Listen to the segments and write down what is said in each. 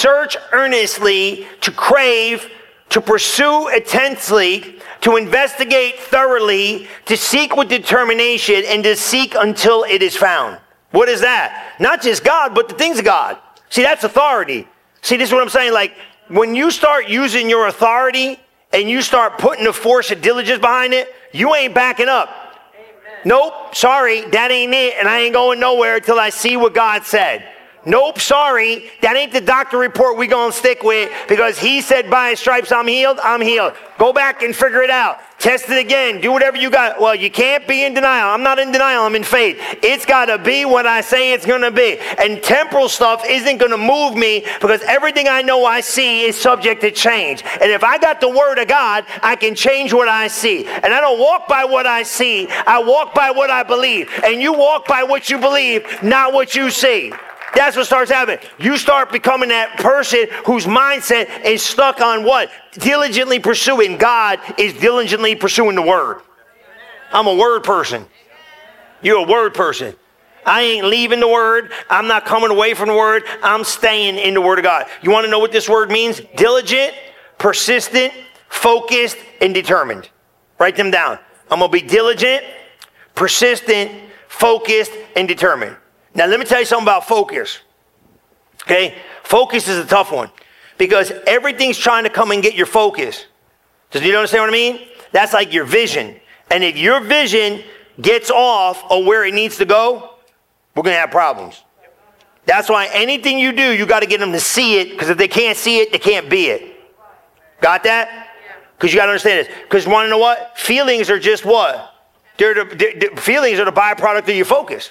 search earnestly, to crave, to pursue intensely, to investigate thoroughly, to seek with determination, and to seek until it is found. What is that? Not just God, but the things of God. See, that's authority. See, this is what I'm saying. Like, when you start using your authority and you start putting the force of diligence behind it, you ain't backing up. Amen. Nope, sorry, that ain't it, and I ain't going nowhere until I see what God said. Nope, sorry, that ain't the doctor report we gonna stick with, because he said by his stripes I'm healed, I'm healed. Go back and figure it out. Test it again. Do whatever you got. Well, you can't be in denial. I'm not in denial. I'm in faith. It's got to be what I say it's going to be. And temporal stuff isn't going to move me, because everything I know I see is subject to change. And if I got the word of God, I can change what I see. And I don't walk by what I see. I walk by what I believe. And you walk by what you believe, not what you see. That's what starts happening. You start becoming that person whose mindset is stuck on what? Diligently pursuing. God is diligently pursuing the word. I'm a word person. You're a word person. I ain't leaving the word. I'm not coming away from the word. I'm staying in the word of God. You want to know what this word means? Diligent, persistent, focused, and determined. Write them down. I'm going to be diligent, persistent, focused, and determined. Now, let me tell you something about focus. Okay? Focus is a tough one, because everything's trying to come and get your focus. Does you understand what I mean? That's like your vision. And if your vision gets off of where it needs to go, we're going to have problems. That's why anything you do, you got to get them to see it, because if they can't see it, they can't be it. Got that? Because you got to understand this. Because you want to know what? Feelings are just what? Feelings are the byproduct of your focus.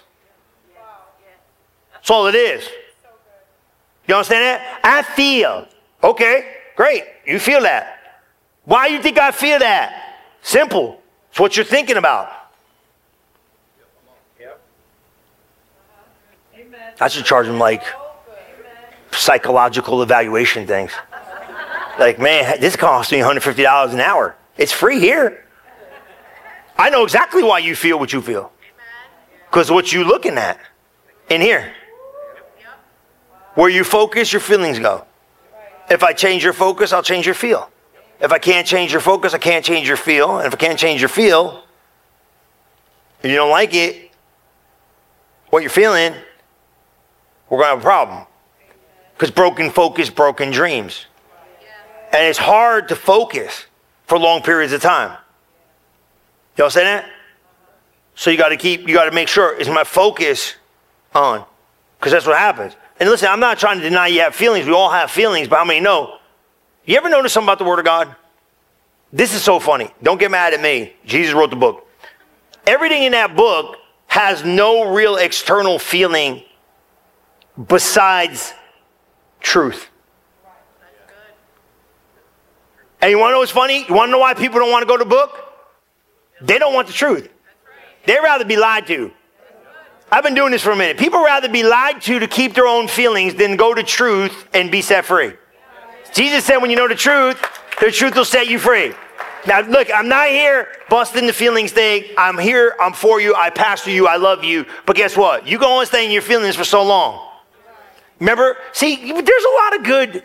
That's all it is. You understand that? I feel. Okay, great. You feel that. Why do you think I feel that? Simple. It's what you're thinking about. I should charge them like psychological evaluation things. Like, man, this costs me $150 an hour. It's free here. I know exactly why you feel what you feel. Because what you're looking at in here. Where you focus, your feelings go. If I change your focus, I'll change your feel. If I can't change your focus, I can't change your feel. And if I can't change your feel, and you don't like it, what you're feeling, we're going to have a problem. Because broken focus, broken dreams. And it's hard to focus for long periods of time. Y'all say that? So you got to make sure, is my focus on? Because that's what happens. And listen, I'm not trying to deny you have feelings. We all have feelings, but how many know? You ever notice something about the Word of God? This is so funny. Don't get mad at me. Jesus wrote the book. Everything in that book has no real external feeling besides truth. And you want to know what's funny? You want to know why people don't want to go to the book? They don't want the truth. They'd rather be lied to. I've been doing this for a minute. People rather be lied to keep their own feelings than go to truth and be set free. Jesus said when you know the truth will set you free. Now, look, I'm not here busting the feelings thing. I'm here. I'm for you. I pastor you. I love you. But guess what? You can only stay in your feelings for so long. Remember? See, there's a lot of good,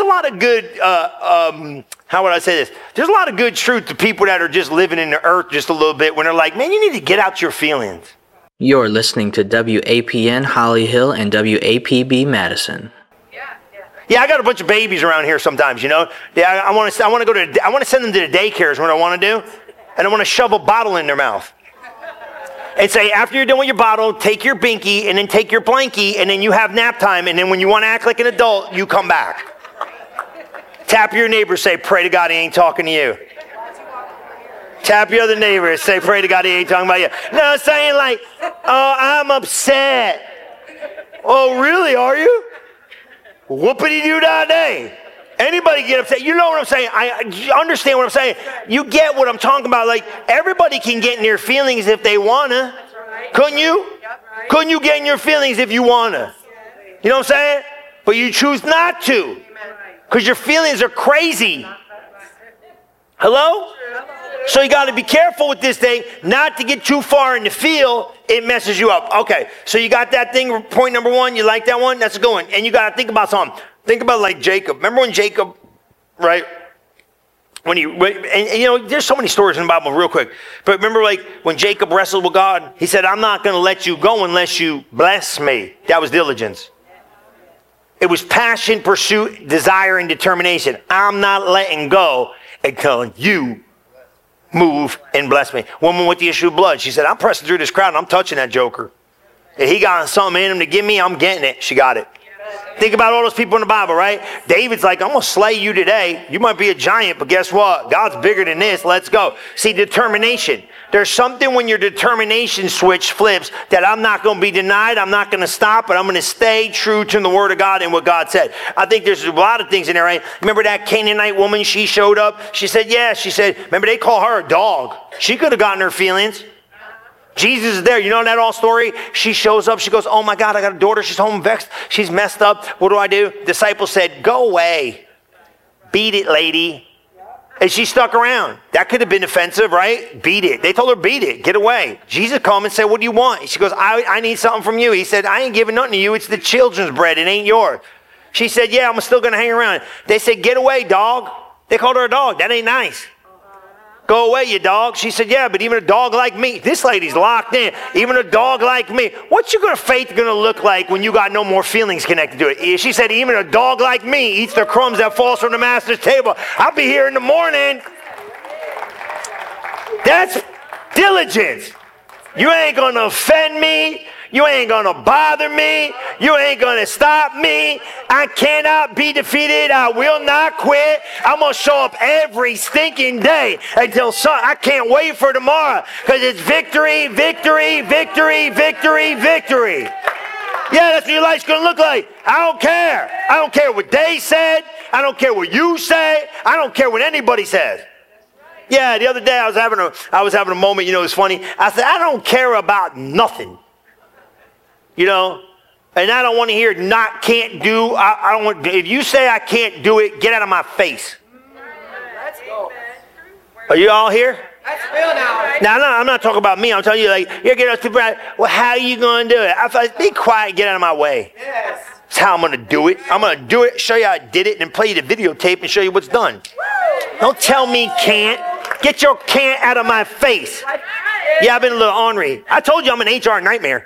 how would I say this? There's a lot of good truth to people that are just living in the earth just a little bit when they're like, man, you need to get out your feelings. You're listening to WAPN Holly Hill and WAPB Madison. Yeah, I got a bunch of babies around here sometimes, you know. Yeah, I want to send them to the daycares when I want to do, and I want to shove a bottle in their mouth and say, after you're done with your bottle, take your binky and then take your blankie, and then you have nap time, and then when you want to act like an adult, you come back. Tap your neighbor, say, pray to God he ain't talking to you. Tap your other neighbor, say, pray to God he ain't talking about you. No, saying like, oh, I'm upset. Oh, really, are you? Whoopity-doo that day. Anybody get upset? You know what I'm saying? I understand what I'm saying. You get what I'm talking about. Like, everybody can get in their feelings if they want to. Couldn't you? Couldn't you get in your feelings if you want to? You know what I'm saying? But you choose not to. Because your feelings are crazy. Hello? So you got to be careful with this thing, not to get too far in the feel. It messes you up. Okay, so you got that thing, point number one. You like that one? That's a good one. And you got to think about something. Think about like Jacob. Remember when Jacob, right? There's so many stories in the Bible real quick. But remember like when Jacob wrestled with God, he said, I'm not going to let you go unless you bless me. That was diligence. It was passion, pursuit, desire, and determination. I'm not letting go until you move and bless me. Woman with the issue of blood, she said, I'm pressing through this crowd and I'm touching that joker. If he got something in him to give me, I'm getting it. She got it. Think about all those people in the Bible, right? David's like, I'm going to slay you today. You might be a giant, but guess what? God's bigger than this. Let's go. See, determination. There's something when your determination switch flips that I'm not going to be denied. I'm not going to stop, but I'm going to stay true to the word of God and what God said. I think there's a lot of things in there, right? Remember that Canaanite woman? She showed up. She said, yeah. She said, remember they call her a dog. She could have gotten her feelings. Jesus is there. You know that all story? She shows up. She goes, oh my God, I got a daughter. She's home vexed. She's messed up. What do? Disciples said, go away. Beat it, lady. And she stuck around. That could have been offensive, right? Beat it. They told her, beat it. Get away. Jesus come and said, what do you want? She goes, I need something from you. He said, I ain't giving nothing to you. It's the children's bread. It ain't yours. She said, yeah, I'm still going to hang around. They said, get away, dog. They called her a dog. That ain't nice. Go away, you dog. She said, yeah, but even a dog like me. This lady's locked in. Even a dog like me. What's your faith going to look like when you got no more feelings connected to it? She said, even a dog like me eats the crumbs that falls from the master's table. I'll be here in the morning. That's diligence. You ain't going to offend me. You ain't going to bother me. You ain't going to stop me. I cannot be defeated. I will not quit. I'm going to show up every stinking day until I can't wait for tomorrow because it's victory, victory, victory, victory, victory. Yeah, that's what your life's going to look like. I don't care. I don't care what they said. I don't care what you say. I don't care what anybody says. Yeah, the other day I was having a moment, it was funny. I said, I don't care about nothing. And I don't want to hear can't do. I don't want. If you say I can't do it, get out of my face. Let's go. Are you all here? That's real now. Now, I'm not talking about me. I'm telling you, you get those people. Well, how are you going to do it? I thought, be quiet, get out of my way. Yes. That's how I'm going to do it. I'm going to do it, show you how I did it, and then play you the videotape and show you what's done. Don't tell me can't. Get your can't out of my face. Yeah, I've been a little ornery. I told you I'm an HR nightmare.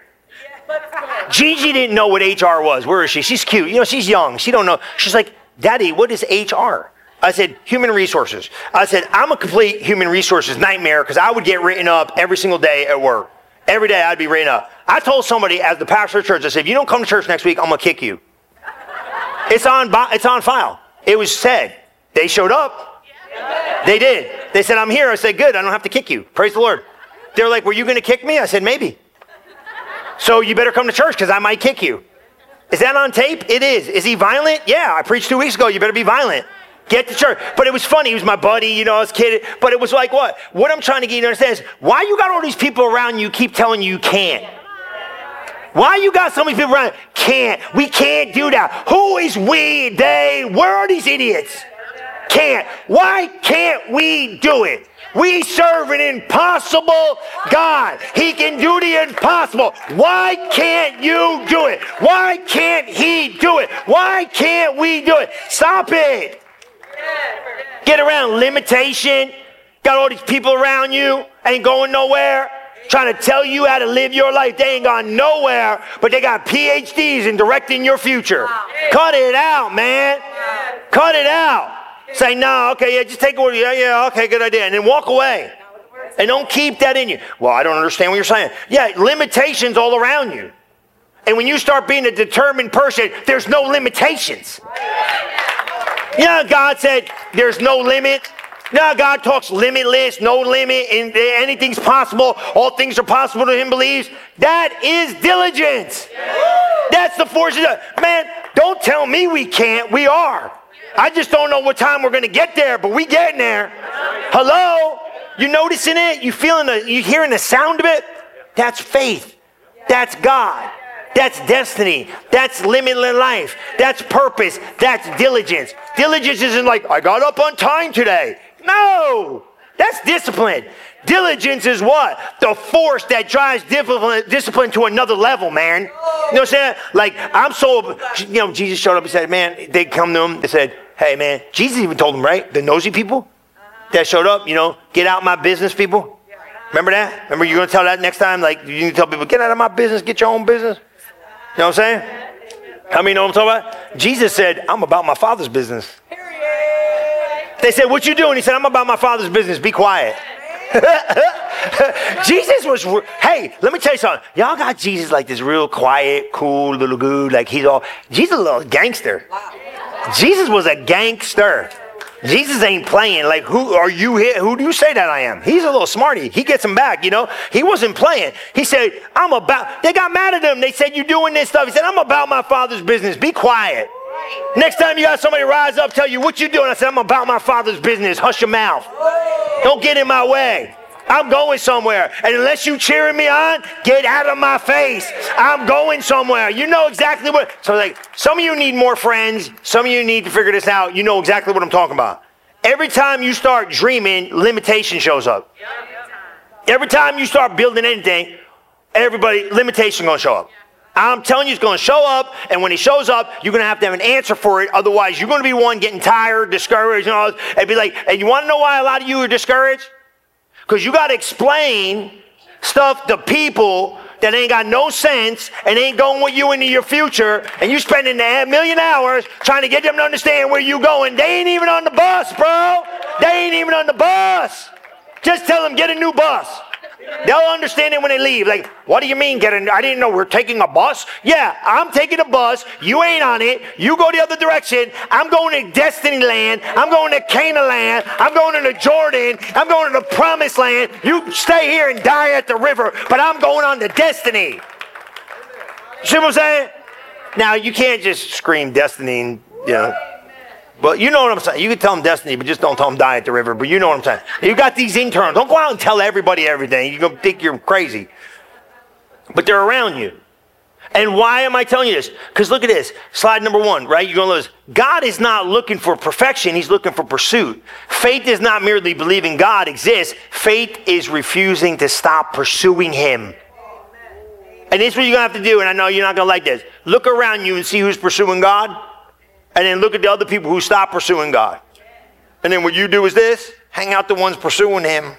Gigi didn't know what HR was. Where is she? She's cute. She's young. She don't know. She's like, Daddy, what is HR? I said, human resources. I said, I'm a complete human resources nightmare because I would get written up every single day at work. Every day I'd be written up. I told somebody as the pastor of church, I said, if you don't come to church next week, I'm going to kick you. It's on file. It was said. They showed up. They did. They said, I'm here. I said, good. I don't have to kick you. Praise the Lord. They were like, were you going to kick me? I said, maybe. So you better come to church because I might kick you. Is that on tape? It is. Is he violent? Yeah, I preached 2 weeks ago. You better be violent. Get to church. But it was funny. He was my buddy, I was kidding. But it was like what? What I'm trying to get you to understand is why you got all these people around you keep telling you can't. Why you got so many people around? Can't. We can't do that. Who is we, they? Where are these idiots? Can't. Why can't we do it? We serve an impossible God. He can do the impossible. Why can't you do it? Why can't he do it? Why can't we do it? Stop it. Get around limitation. Got all these people around you, ain't going nowhere, trying to tell you how to live your life. They ain't gone nowhere, but they got PhDs in directing your future. Cut it out, man. Cut it out. Say, no, okay, yeah, just take it. Yeah, okay, good idea. And then walk away. And don't keep that in you. Well, I don't understand what you're saying. Yeah, limitations all around you. And when you start being a determined person, there's no limitations. Yeah, God said there's no limit. Now God talks limitless, no limit, and anything's possible. All things are possible to him believes. That is diligence. That's the force of it. Man, don't tell me we can't. We are. I just don't know what time we're going to get there, but we getting there. Hello? You noticing it? You hearing the sound of it? That's faith. That's God. That's destiny. That's limitless life. That's purpose. That's diligence. Diligence isn't like, I got up on time today. No, that's discipline. Diligence is what? The force that drives discipline to another level, man. You know what I'm saying? Like, Jesus showed up and said, man, they come to him and said, hey, man, Jesus even told them, right? The nosy people that showed up, get out my business, people. Remember that? Remember you're going to tell that next time? Like, you need to tell people, get out of my business, get your own business. You know what I'm saying? How many know what I'm talking about? Jesus said, I'm about my Father's business. They said, what you doing? He said, I'm about my Father's business. Be quiet. Jesus was, hey, let me tell you something. Y'all got Jesus like this real quiet, cool little dude. Like Jesus a little gangster. Jesus was a gangster. Jesus ain't playing. Like, who are you here? Who do you say that I am? He's a little smarty. He gets him back, He wasn't playing. He said, they got mad at him. They said, you doing this stuff. He said, I'm about my Father's business. Be quiet. Next time you got somebody rise up, tell you, what you doing? I said, I'm about my Father's business. Hush your mouth. Don't get in my way. I'm going somewhere. And unless you cheering me on, get out of my face. I'm going somewhere. You know exactly what. So like, some of you need more friends. Some of you need to figure this out. You know exactly what I'm talking about. Every time you start dreaming, limitation shows up. Every time you start building anything, limitation going to show up. I'm telling you, it's going to show up, and when he shows up, you're going to have an answer for it. Otherwise, you're going to be one getting tired, discouraged, and be like, and you want to know why a lot of you are discouraged? Because you got to explain stuff to people that ain't got no sense and ain't going with you into your future, and you spending a million hours trying to get them to understand where you going. They ain't even on the bus, bro. They ain't even on the bus. Just tell them, get a new bus. They'll understand it when they leave. Like, what do you mean I didn't know we're taking a bus? Yeah, I'm taking a bus. You ain't on it. You go the other direction. I'm going to Destiny Land. I'm going to Canaan Land. I'm going to Jordan. I'm going to the Promised Land. You stay here and die at the river, but I'm going on to Destiny. See what I'm saying? Now, you can't just scream Destiny and, But you know what I'm saying. You can tell them Destiny, but just don't tell them die at the river. But you know what I'm saying. You got these interns. Don't go out and tell everybody everything. You're going to think you're crazy. But they're around you. And why am I telling you this? Because look at this. Slide number 1, right? You're going to lose. God is not looking for perfection. He's looking for pursuit. Faith is not merely believing God exists. Faith is refusing to stop pursuing him. And this is what you're going to have to do. And I know you're not going to like this. Look around you and see who's pursuing God. And then look at the other people who stop pursuing God. And then what you do is this. Hang out the ones pursuing him.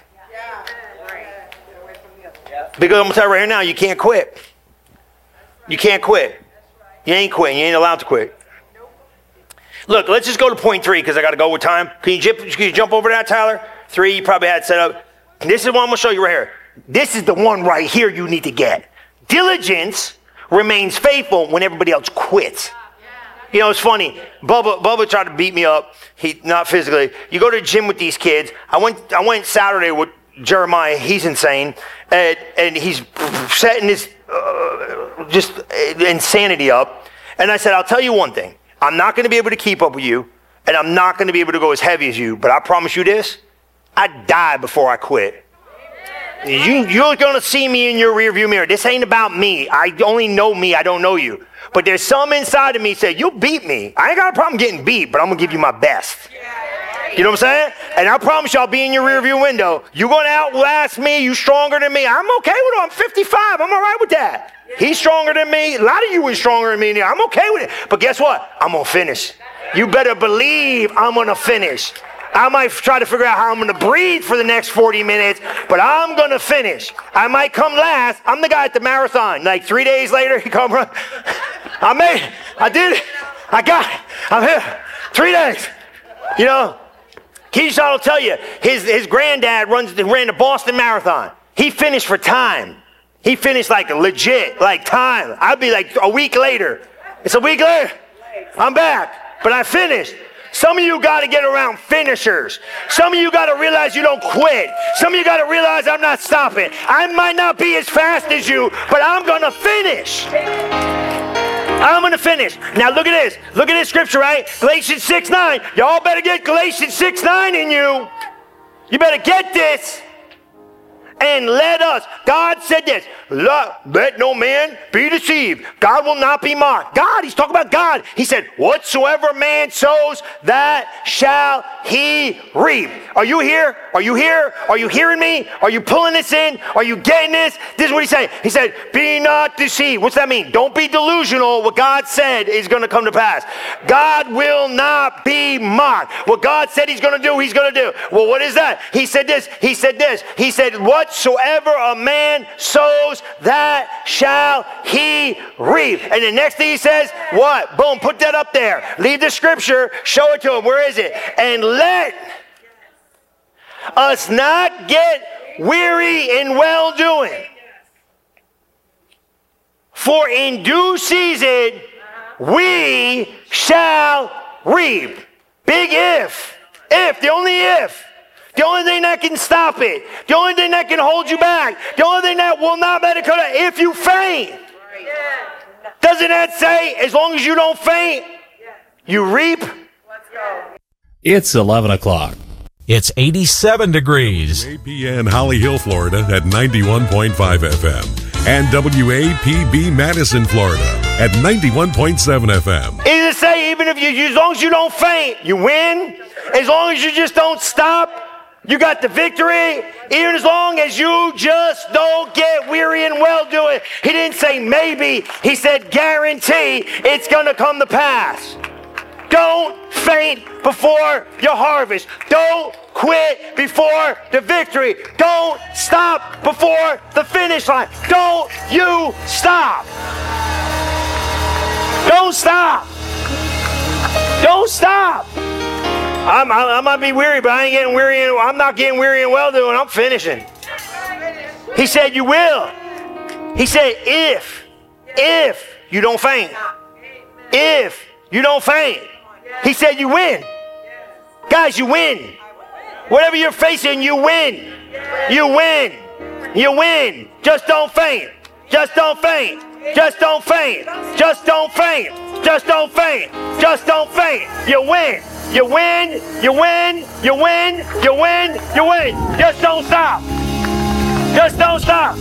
Because I'm going to tell you right here now, you can't quit. You can't quit. You ain't quitting. You ain't allowed to quit. Look, let's just go to point 3 because I got to go with time. Can you jump over that, Tyler? 3, you probably had set up. This is what I'm going to show you right here. This is the one right here you need to get. Diligence remains faithful when everybody else quits. It's funny. Bubba tried to beat me up. Not physically. You go to the gym with these kids. I went Saturday with Jeremiah. He's insane. And he's setting this just insanity up. And I said, I'll tell you one thing. I'm not going to be able to keep up with you. And I'm not going to be able to go as heavy as you. But I promise you this. I'd die before I quit. You're going to see me in your rearview mirror. This ain't about me. I only know me. I don't know you. But there's some inside of me say, you'll beat me. I ain't got a problem getting beat, but I'm going to give you my best. You know what I'm saying? And I promise you I'll be in your rearview window. You're going to outlast me. You stronger than me. I'm okay with it. I'm 55. I'm all right with that. He's stronger than me. A lot of you is stronger than me. I'm okay with it. But guess what? I'm going to finish. You better believe I'm going to finish. I might try to figure out how I'm going to breathe for the next 40 minutes, but I'm going to finish. I might come last. I'm the guy at the marathon. Like 3 days later, he come run. I made it. I did it. I got it. I'm here. 3 days. Keyshawn will tell you, his granddad ran the Boston Marathon. He finished for time. He finished like legit, like time. I'd be like a week later. It's a week later. I'm back. But I finished. Some of you got to get around finishers. Some of you got to realize you don't quit. Some of you got to realize I'm not stopping. I might not be as fast as you, but I'm going to finish. I'm going to finish. Now look at this. Look at this scripture, right? Galatians 6:9. Y'all better get Galatians 6:9 in you. You better get this. And let us, God said this, let no man be deceived. God will not be mocked. God, he's talking about God. He said, whatsoever man sows, that shall he reap. Are you here? Are you here? Are you hearing me? Are you pulling this in? Are you getting this? This is what he said. He said, be not deceived. What's that mean? Don't be delusional. What God said is going to come to pass. God will not be mocked. What God said he's going to do, he's going to do. Well, what is that? He said this. He said this. He said, whatsoever a man sows, that shall he reap. And the next thing he says, what? Boom, put that up there. Leave the scripture, show it to him. Where is it? And let us not get weary in well-doing. For in due season we shall reap. Big if. If, the only if. The only thing that can stop it. The only thing that can hold you back. The only thing that will not let it come. If you faint. Doesn't that say, as long as you don't faint, you reap? It's 11 o'clock. It's 87 degrees. APN Holly Hill, Florida at 91.5 FM. And WAPB Madison, Florida at 91.7 FM. It does say, even if you, as long as you don't faint, you win. As long as you just don't stop, you got the victory. Even as long as you just don't get weary and well doing. He didn't say maybe. He said guarantee it's going to come to pass. Don't faint before your harvest. Don't quit before the victory. Don't stop before the finish line. Don't you stop. Don't stop. Don't stop. I might be weary, but I ain't getting weary. I'm not getting weary and well doing. I'm finishing. He said you will. He said if you don't faint. If you don't faint. He said you win. Guys, you win. Whatever you're facing, you win. You win. You win. Just don't faint. Just don't faint. Just don't faint. Just don't faint. Just don't faint. Just don't faint. You win. You win. You win. You win. You win. You win. Just don't stop. Just don't stop.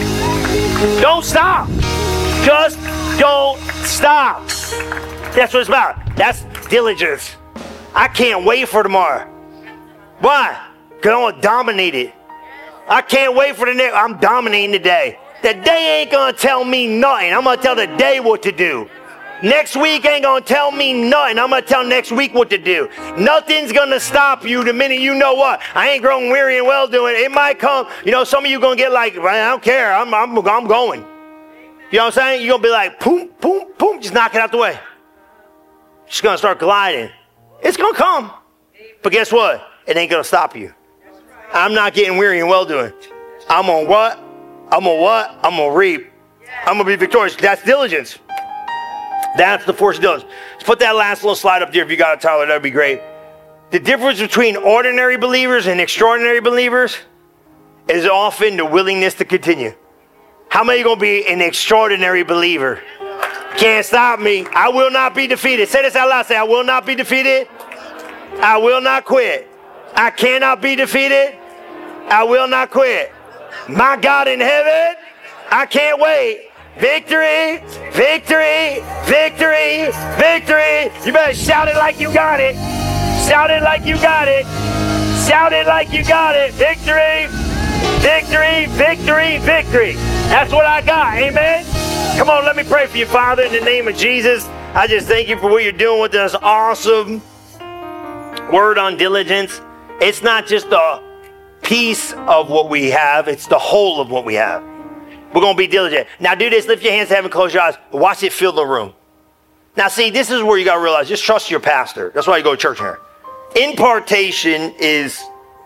Don't stop. Just don't stop. That's what it's about. That's diligence. I can't wait for tomorrow. Why? Because I want to dominate it. I can't wait for the next. I'm dominating the day. The day ain't going to tell me nothing. I'm going to tell the day what to do. Next week ain't going to tell me nothing. I'm going to tell next week what to do. Nothing's going to stop you the minute you know what. I ain't growing weary and well doing. It might come. You know, some of you going to get like, I don't care. I'm going. You know what I'm saying? You're going to be like, boom, boom, boom. Just knock it out the way. Just going to start gliding. It's going to come. But guess what? It ain't going to stop you. I'm not getting weary and well doing. I'm on what? I'm on what? I'm going to reap. I'm going to be victorious. That's diligence. That's the force of diligence. Let's put that last little slide up there if you got it, Tyler. That would be great. The difference between ordinary believers and extraordinary believers is often the willingness to continue. How many are going to be an extraordinary believer? Can't stop me. I will not be defeated. Say this out loud. Say, I will not be defeated. I will not quit. I cannot be defeated. I will not quit. My God in heaven, I can't wait. Victory, victory, victory, victory. You better shout it like you got it. Shout it like you got it. Shout it like you got it. Victory, victory, victory, victory. That's what I got. Amen. Come on, let me pray for you, Father, in the name of Jesus. I just thank you for what you're doing with this awesome word on diligence. It's not just a piece of what we have. It's the whole of what we have. We're going to be diligent. Now do this. Lift your hands to heaven, close your eyes. Watch it fill the room. Now see, this is where you got to realize, just trust your pastor. That's why you go to church here. Impartation is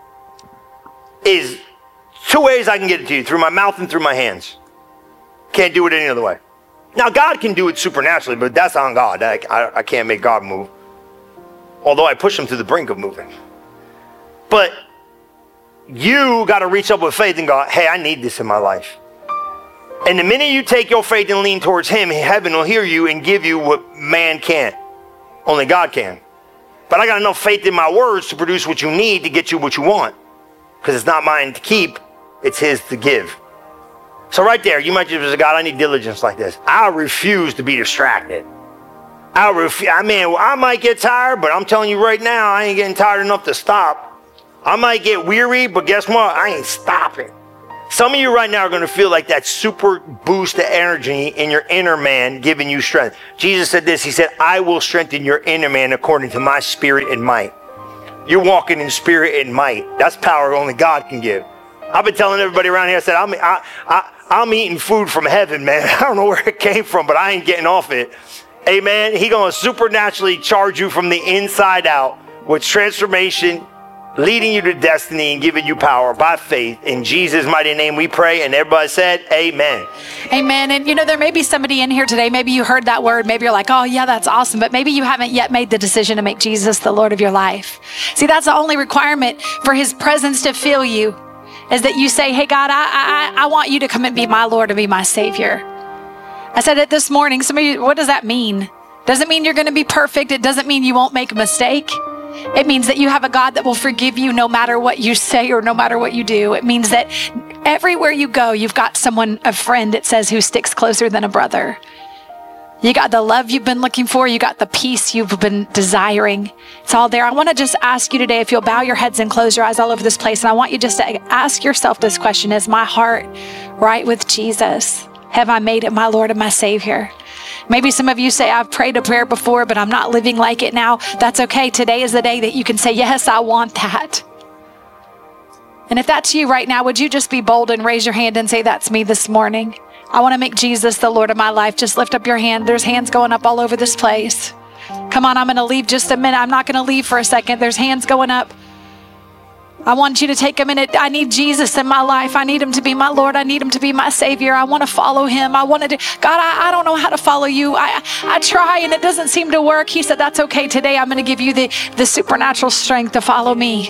two ways I can get it to you, through my mouth and through my hands. Can't do it any other way. Now God can do it supernaturally, but that's on God. I can't make God move. Although I push him to the brink of moving. But you got to reach up with faith and go, hey, I need this in my life. And the minute you take your faith and lean towards him, heaven will hear you and give you what man can't. Only God can. But I got enough faith in my words to produce what you need to get you what you want. Because it's not mine to keep. It's his to give. So right there, you might just say, God, I need diligence like this. I refuse to be distracted. I might get tired, but I'm telling you right now, I ain't getting tired enough to stop. I might get weary, but guess what? I ain't stopping. Some of you right now are going to feel like that super boost of energy in your inner man giving you strength. Jesus said this. He said, I will strengthen your inner man according to my spirit and might. You're walking in spirit and might. That's power only God can give. I've been telling everybody around here, I said, I'm eating food from heaven, man. I don't know where it came from, but I ain't getting off it. Amen. He's going to supernaturally charge you from the inside out with transformation, leading you to destiny and giving you power by faith. In Jesus' mighty name we pray. And everybody said, amen. Amen. And there may be somebody in here today. Maybe you heard that word. Maybe you're like, oh yeah, that's awesome. But maybe you haven't yet made the decision to make Jesus the Lord of your life. See, that's the only requirement for his presence to fill you, is that you say, hey God, I want you to come and be my Lord and be my Savior. I said it this morning. Some of you, what does that mean? Doesn't mean you're going to be perfect. It doesn't mean you won't make a mistake. It means that you have a God that will forgive you no matter what you say or no matter what you do. It means that everywhere you go, you've got a friend, it says, who sticks closer than a brother. You got the love you've been looking for. You got the peace you've been desiring. It's all there. I want to just ask you today, if you'll bow your heads and close your eyes all over this place. And I want you just to ask yourself this question: is my heart right with Jesus? Have I made it my Lord and my Savior? Maybe some of you say, I've prayed a prayer before, but I'm not living like it now. That's okay. Today is the day that you can say, yes, I want that. And if that's you right now, would you just be bold and raise your hand and say, that's me this morning? I want to make Jesus the Lord of my life. Just lift up your hand. There's hands going up all over this place. Come on, I'm going to leave just a minute. I'm not going to leave for a second. There's hands going up. I want you to take a minute. I need Jesus in my life. I need him to be my Lord. I need him to be my Savior. I want to follow him. I want to God, I don't know how to follow you. I try and it doesn't seem to work. He said, that's okay. Today I'm going to give you the supernatural strength to follow me.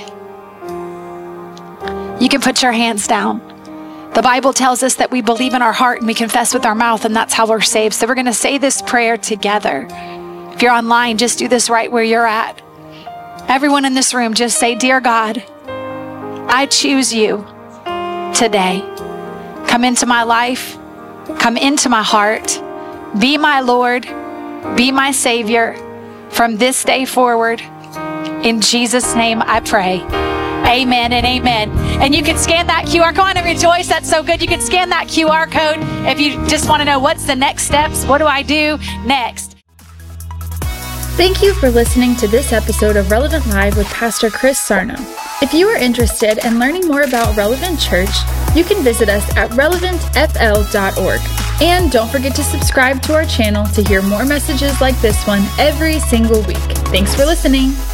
You can put your hands down. The Bible tells us that we believe in our heart and we confess with our mouth, and that's how we're saved. So we're going to say this prayer together. If you're online, just do this right where you're at. Everyone in this room, just say, Dear God, I choose you today. Come into my life. Come into my heart. Be my Lord. Be my Savior from this day forward. In Jesus' name I pray. Amen and amen. And you can scan that QR. Come on and rejoice. That's so good. You can scan that QR code if you just want to know what's the next steps. What do I do next? Thank you for listening to this episode of Relevant Live with Pastor Chris Sarno. If you are interested in learning more about Relevant Church, you can visit us at relevantfl.org. And don't forget to subscribe to our channel to hear more messages like this one every single week. Thanks for listening.